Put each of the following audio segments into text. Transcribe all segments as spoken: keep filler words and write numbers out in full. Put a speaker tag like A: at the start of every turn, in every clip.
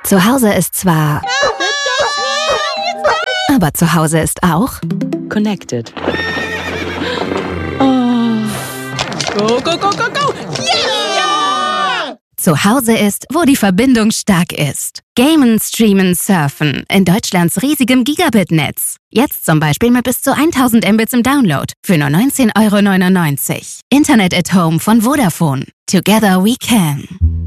A: Zu Hause ist zwar... Aber zu Hause ist auch...
B: Connected. Oh. Go, go, go, go, go! Yeah!
A: Zu Hause ist, wo die Verbindung stark ist. Gamen, Streamen, Surfen in Deutschlands riesigem Gigabit-Netz. Jetzt zum Beispiel mit bis zu tausend Mbits im Download für nur neunzehn Euro neunundneunzig. Internet at Home von Vodafone. Together we can.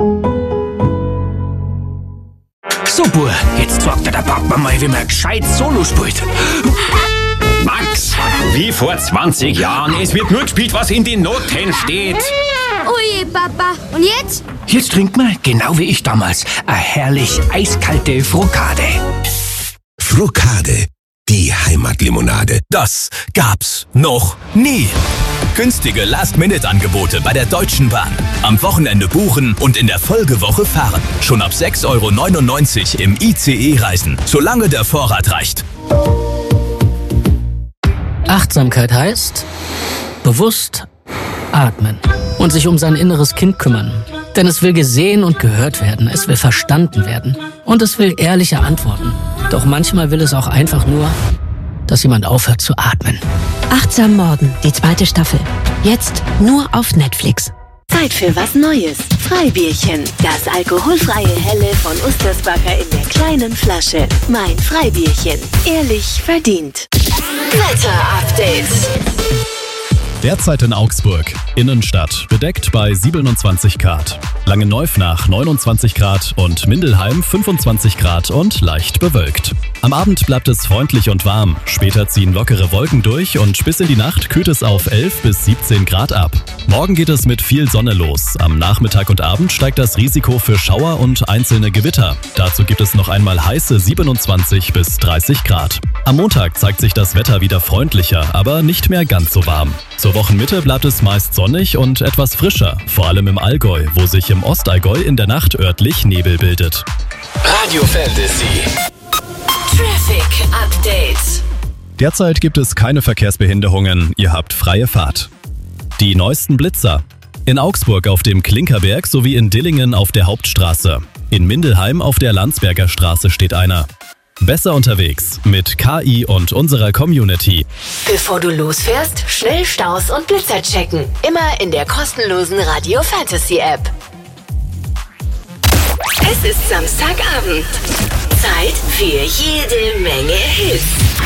C: So, Bub, jetzt sagt der Papa mal, wie man gescheit Solo spielt.
D: Max, wie vor zwanzig Jahren. Es wird nur gespielt, was in den Noten steht.
E: Ui, Papa. Und jetzt?
C: Jetzt trinkt man, genau wie ich damals, eine herrlich eiskalte Frokade.
F: Frokade, die Heimatlimonade.
G: Das gab's noch nie. Günstige Last-Minute-Angebote bei der Deutschen Bahn. Am Wochenende buchen und in der Folgewoche fahren. Schon ab sechs Euro neunundneunzig im I C E reisen, solange der Vorrat reicht.
H: Achtsamkeit heißt bewusst atmen und sich um sein inneres Kind kümmern. Denn es will gesehen und gehört werden, es will verstanden werden und es will ehrliche Antworten. Doch manchmal will es auch einfach nur, dass jemand aufhört zu atmen.
I: Achtsam Morden, die zweite Staffel. Jetzt nur auf Netflix.
J: Zeit für was Neues. Freibierchen. Das alkoholfreie Helle von Ustersbacher in der kleinen Flasche. Mein Freibierchen. Ehrlich verdient. Wetter-Update.
K: Derzeit in Augsburg, Innenstadt, bedeckt bei siebenundzwanzig Grad. Langenneufnach neunundzwanzig Grad und Mindelheim fünfundzwanzig Grad und leicht bewölkt. Am Abend bleibt es freundlich und warm. Später ziehen lockere Wolken durch und bis in die Nacht kühlt es auf elf bis siebzehn Grad ab. Morgen geht es mit viel Sonne los. Am Nachmittag und Abend steigt das Risiko für Schauer und einzelne Gewitter. Dazu gibt es noch einmal heiße siebenundzwanzig bis dreißig Grad. Am Montag zeigt sich das Wetter wieder freundlicher, aber nicht mehr ganz so warm. Zur Wochenmitte bleibt es meist sonnig und etwas frischer, vor allem im Allgäu, wo sich im Ostallgäu in der Nacht örtlich Nebel bildet.
G: Radio Fantasy.
J: Traffic Update.
K: Derzeit gibt es keine Verkehrsbehinderungen, ihr habt freie Fahrt. Die neuesten Blitzer. In Augsburg auf dem Klinkerberg sowie in Dillingen auf der Hauptstraße. In Mindelheim auf der Landsberger Straße steht einer. Besser unterwegs mit K I und unserer Community.
J: Bevor du losfährst, schnell Staus und Blitzer checken. Immer in der kostenlosen Radio Fantasy App. Es ist Samstagabend. Zeit für jede Menge Hits.